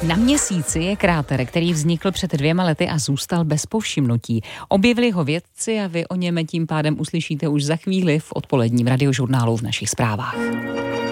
Na Měsíci je kráter, který vznikl před 2 lety a zůstal bez povšimnutí. Objevili ho vědci a vy o něm tím pádem uslyšíte už za chvíli v odpoledním radiožurnálu v našich zprávách.